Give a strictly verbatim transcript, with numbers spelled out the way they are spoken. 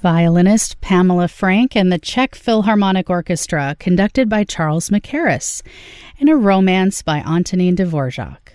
violinist Pamela Frank and the Czech Philharmonic Orchestra, conducted by Charles Mackerras, and A Romance by Antonin Dvorak.